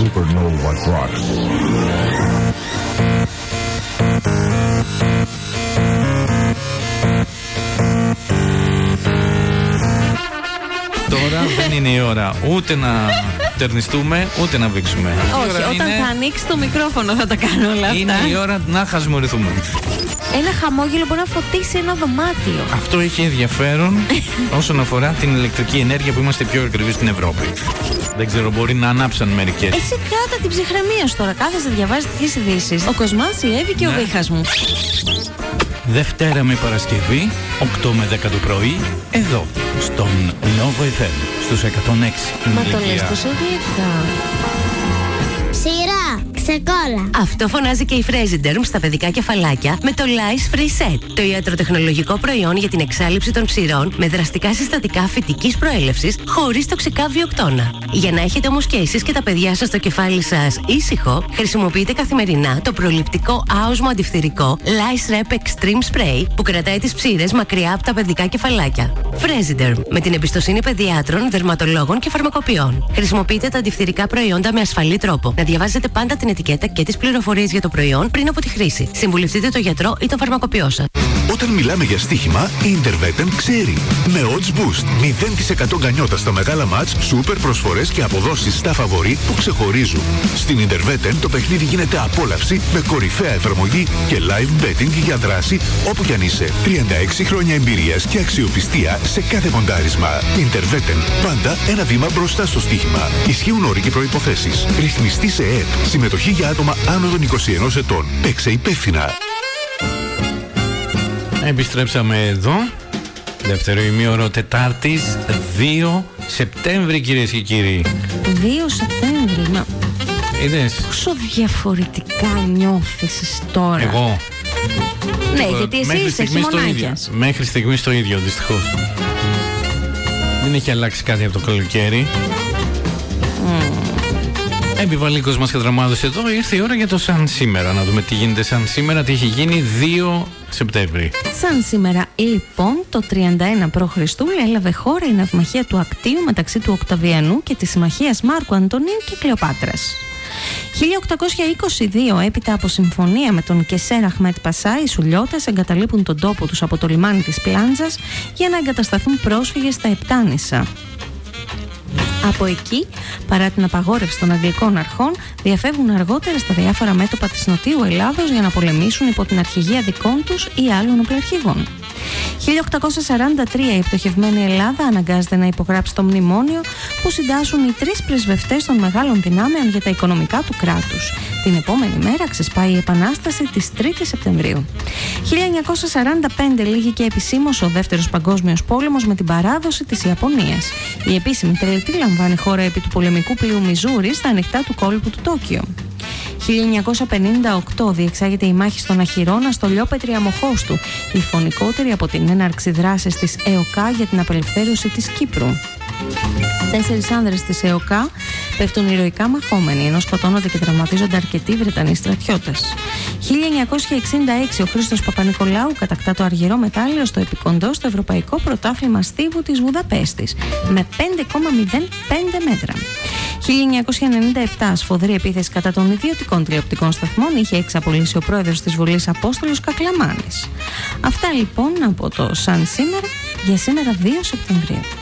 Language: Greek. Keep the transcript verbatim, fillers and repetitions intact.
Supernova rocks. Τώρα δεν είναι η ώρα ούτε να τερνιστούμε ούτε να βήξουμε. Όχι, όταν είναι... θα ανοίξει το μικρόφωνο θα τα κάνω όλα αυτά. Είναι η ώρα να χασμουρηθούμε. Ένα χαμόγελο μπορεί να φωτίσει ένα δωμάτιο. Αυτό έχει ενδιαφέρον όσον αφορά την ηλεκτρική ενέργεια που είμαστε πιο ακριβείς στην Ευρώπη. Δεν ξέρω, μπορεί να ανάψαν μερικές. Εσύ κράτα την ψυχραιμία σου τώρα. Κάθεσαι να διαβάζει τέτοιες ειδήσεις. Ο Κοσμάς, η Εύη και ναι. ο Βίχας μου. Δευτέρα με Παρασκευή, οκτώ με δέκα το πρωί, εδώ, στον Nova εφ εμ, στους εκατόν έξι. Μα το λες τόσο γλυκά. Σειρά, ξεκόλα. Αυτό φωνάζει και η Fresiderm στα παιδικά κεφαλάκια με το Lice Free Set. Το ιατροτεχνολογικό προϊόν για την εξάλειψη των ψηρών με δραστικά συστατικά φυτικής προέλευσης χωρίς τοξικά βιοκτώνα. Για να έχετε όμως και εσείς και τα παιδιά σας στο κεφάλι σας ήσυχο, χρησιμοποιείτε καθημερινά το προληπτικό άοσμο αντιφθυρικό Lice Rep Extreme Spray που κρατάει τις ψήρες μακριά από τα παιδικά κεφαλάκια. Fresiderm, με την εμπιστοσύνη παιδιάτρων, δερματολόγων και φαρμακοποιών. Χρησιμοποιείτε τα αντιφθυρικά προϊόντα με ασφαλή τρόπο. Να διαβάζετε πάντα την ετικέτα και τις πληροφορίες για το προϊόν πριν από τη χρήση. Συμβουλευτείτε τον γιατρό ή τον φαρμακοποιό σας. Όταν μιλάμε για στοίχημα, η Intervetten ξέρει. Με Odds Boost, μηδέν τοις εκατό γκανιότα στα μεγάλα μάτς, σούπερ προσφορές και αποδόσεις στα φαβορί που ξεχωρίζουν. Στην Intervetten το παιχνίδι γίνεται απόλαυση με κορυφαία εφαρμογή και live betting για δράση όπου κι αν είσαι. τριάντα έξι χρόνια εμπειρίας και αξιοπιστία σε κάθε μοντάρισμα. Intervetten, πάντα ένα βήμα μπροστά στο στοίχημα. Ισχύουν όροι και προϋποθέσεις. Ρυθμιστή σε ΕΕΠ. Συμμετοχή για άτομα άνω των είκοσι ενός ετών. Παίξε υπεύθυνα. Επιστρέψαμε εδώ. Δεύτερο ημίωρο Τετάρτης, δύο Σεπτέμβρη, κυρίες και κύριοι. δύο Σεπτέμβρη, μα... Είδες. Πόσο διαφορετικά νιώθεις τώρα. Εγώ. Ναι, ε, γιατί εσύ είσαι χειμωνάκιας. Μέχρι στιγμής το ίδιο, δυστυχώς. Δεν έχει αλλάξει κάτι από το καλοκαίρι. Mm. Επιβαλίκος μας και δραμάδος εδώ. Ήρθε η ώρα για το σαν σήμερα. Να δούμε τι γίνεται σαν σήμερα, τι έχει γίνει δύο Σεπτέμβρη. Σαν σήμερα, λοιπόν, το τριάντα ένα π.Χ. έλαβε χώρα η ναυμαχία του Ακτίου μεταξύ του Οκταβιανού και της συμμαχίας Μάρκου Αντωνίου και Κλεοπάτρας. χίλια οκτακόσια είκοσι δύο, έπειτα από συμφωνία με τον Κεσέρ Αχμέτ Πασά, οι Σουλιώτες εγκαταλείπουν τον τόπο τους από το λιμάνι της Πλάντζας για να εγκατασταθούν πρόσφυγες στα Επτάνησα. Από εκεί, παρά την απαγόρευση των Αγγλικών αρχών, διαφεύγουν αργότερα στα διάφορα μέτωπα της Νοτιού Ελλάδος για να πολεμήσουν υπό την αρχηγία δικών τους ή άλλων οπλαρχηγών. χίλια οκτακόσια σαράντα τρία, η πτωχευμένη Ελλάδα αναγκάζεται να υπογράψει το μνημόνιο που συντάσσουν οι τρεις πρεσβευτές των μεγάλων δυνάμεων για τα οικονομικά του κράτους. Την επόμενη μέρα ξεσπάει η Επανάσταση της τρίτης Σεπτεμβρίου. χίλια εννιακόσια σαράντα πέντε, λήγει και επισήμως ο Δεύτερος Παγκόσμιος Πόλεμος με την παράδοση της Ιαπωνίας. Η επίσημη τελετή λαμβάνει χώρα επί του πολεμικού πλοίου Μιζούρι στα ανοιχτά του κόλπου του Τόκιο. χίλια εννιακόσια πενήντα οκτώ, διεξάγεται η μάχη στον Αχυρώνα στο Λιόπετρι Αμοχώστου, η φωνικότερη από την έναρξη δράσης της ΕΟΚΑ για την απελευθέρωση της Κύπρου. Τέσσερις άνδρες της ΕΟΚΑ πέφτουν ηρωικά μαχόμενοι, ενώ σκοτώνονται και τραυματίζονται αρκετοί Βρετανοί στρατιώτες. χίλια εννιακόσια εξήντα έξι, ο Χρήστος Παπα-Νικολάου κατακτά το αργυρό μετάλλιο στο επικοντό στο Ευρωπαϊκό Πρωτάθλημα Στίβου της Βουδαπέστης με πέντε κόμμα μηδέν πέντε μέτρα. χίλια εννιακόσια ενενήντα επτά, σφοδρή επίθεση κατά των ιδιωτικών τηλεοπτικών σταθμών είχε εξαπολύσει ο πρόεδρος της Βουλής Απόστολος Κακλαμάνης. Αυτά λοιπόν από το Σαν σήμερα για σήμερα δύο Σεπτεμβρίου.